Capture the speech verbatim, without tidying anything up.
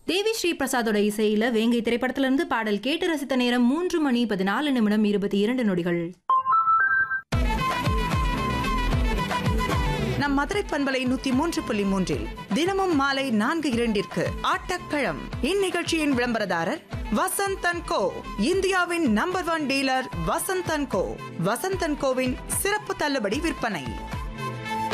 தேவி ஸ்ரீ பிரசாதோட இசையில வேங்கை திரைப்படத்திலிருந்து பாடல் கேட்டு ரசித்த நேரம் மூன்று மணி பதினாலு நிமிடம் இருபத்தி இரண்டு நொடிகள். நம் மதுரை பண்பலை நூத்தி மூன்று புள்ளி மூன்றில் தினமும் மாலை நான்கு இரண்டிற்கு ஆட்டக்களம். இந்நிகழ்ச்சியின் விளம்பரதாரர் வசந்த் அண்ட் கோ, இந்தியாவின் number one dealer Vasanth and go. Vasanth and CoWIN சிறப்பு தள்ளுபடி விற்பனை.